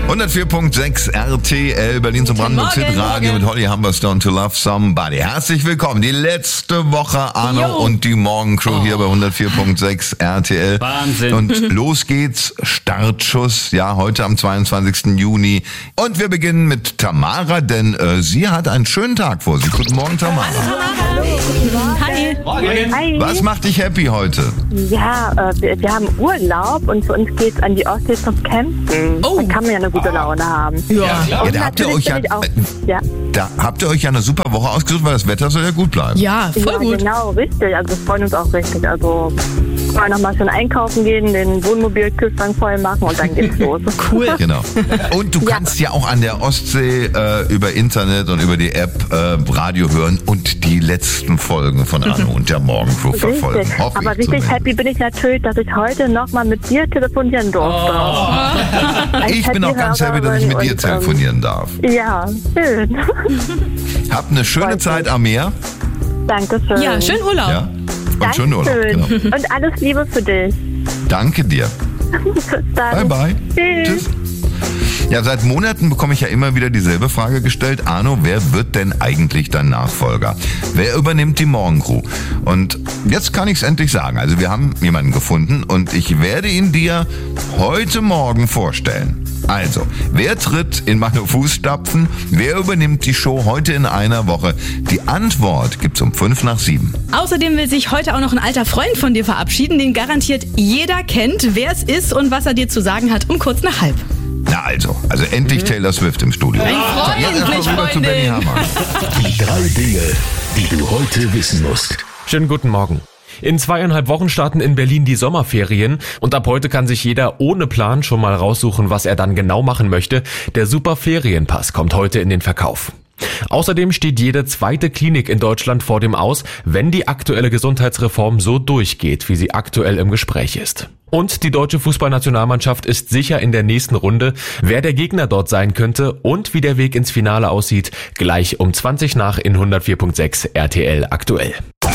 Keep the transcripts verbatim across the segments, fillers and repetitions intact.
hundertvier Komma sechs R T L, Berlin zum Brandenburg Hitradio mit Holly Humberstone, To Love Somebody. Herzlich willkommen. Die letzte Woche Arno jo. und die Morgencrew oh. hier bei hundertvier Komma sechs R T L. Wahnsinn. Und los geht's. Startschuss, ja, heute am zweiundzwanzigsten Juni. Und wir beginnen mit Tamara, denn äh, sie hat einen schönen Tag vor sich. Guten Morgen, Tamara. Hallo. Hi. Morgen. Hi. Was macht dich happy heute? Ja, äh, wir, wir haben Urlaub und für uns geht's an die Ostsee zum Campen. Oh. Dann kann man ja eine gute Laune haben. Ja, Ja, Und da habt ihr natürlich euch ja, bin ich auch- äh, ja. da habt ihr euch ja eine super Woche ausgesucht, weil das Wetter soll ja gut bleiben. Ja, voll ja, gut. genau, richtig. Also wir freuen uns auch richtig. Also wollen noch mal schön einkaufen gehen, den Wohnmobilkühlschrank voll machen und dann geht's los. Cool. Genau. Und du Ja. kannst ja auch an der Ostsee äh, über Internet und über die App äh, Radio hören und die letzten Folgen von Arno und der Morgencrew verfolgen. Richtig. Hoffe Aber ich richtig zumindest. happy bin ich natürlich, dass ich heute noch mal mit dir telefonieren durfte. Als Ich bin auch ganz happy, dass ich mit dir und, telefonieren darf. Ähm, ja, schön. Habt eine schöne Freut Zeit mich. am Meer. Dankeschön. Ja, schönen Urlaub. Ja. Und schönen Urlaub. Dankeschön. Genau. Und alles Liebe für dich. Danke dir. Bis dann. Bye bye. Tschüss. Tschüss. Ja, seit Monaten bekomme ich ja immer wieder dieselbe Frage gestellt. Arno, wer wird denn eigentlich dein Nachfolger? Wer übernimmt die Morgencrew? Und jetzt kann ich es endlich sagen. Also wir haben jemanden gefunden und ich werde ihn dir heute Morgen vorstellen. Also, wer tritt in meine Fußstapfen? Wer übernimmt die Show heute in einer Woche? Die Antwort gibt's um fünf nach sieben. Außerdem will sich heute auch noch ein alter Freund von dir verabschieden, den garantiert jeder kennt, wer es ist und was er dir zu sagen hat, um kurz nach halb. Na also, also endlich Taylor Swift im Studio. Ein So, jetzt erstmal Freund, rüber zu Benny Freundin. Hammer. Die drei Dinge, die du heute wissen musst. Schönen guten Morgen. In zweieinhalb Wochen starten in Berlin die Sommerferien und ab heute kann sich jeder ohne Plan schon mal raussuchen, was er dann genau machen möchte. Der Super Ferienpass kommt heute in den Verkauf. Außerdem steht jede zweite Klinik in Deutschland vor dem Aus, wenn die aktuelle Gesundheitsreform so durchgeht, wie sie aktuell im Gespräch ist. Und die deutsche Fußballnationalmannschaft ist sicher in der nächsten Runde. Wer der Gegner dort sein könnte und wie der Weg ins Finale aussieht, gleich um zwanzig nach in hundertvier Komma sechs R T L aktuell.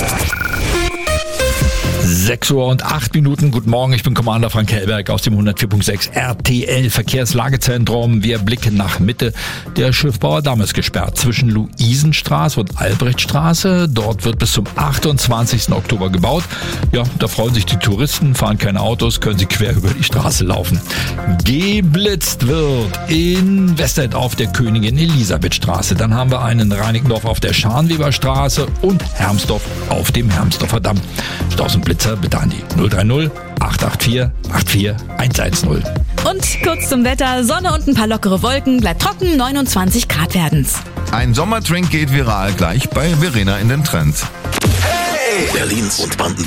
sechs Uhr und acht Minuten. Guten Morgen, ich bin Commander Frank Hellberg aus dem hundertvier Komma sechs R T L Verkehrslagezentrum. Wir blicken nach Mitte. Der Schiffbauer Damm ist gesperrt zwischen Luisenstraße und Albrechtstraße. Dort wird bis zum achtundzwanzigsten Oktober gebaut. Ja, da freuen sich die Touristen, fahren keine Autos, können sie quer über die Straße laufen. Geblitzt wird in Westend auf der Königin Elisabeth Straße. Dann haben wir einen in Reinickendorf auf der Scharnweber-Straße und Hermsdorf auf dem Hermsdorfer Damm. Staus und Blitzer bitte an die null drei null acht acht vier acht vier eins eins null. Und kurz zum Wetter, Sonne und ein paar lockere Wolken, bleibt trocken, neunundzwanzig Grad werden's. Ein Sommertrink geht viral gleich bei Verena in den Trends. Berlins und Brandenburg.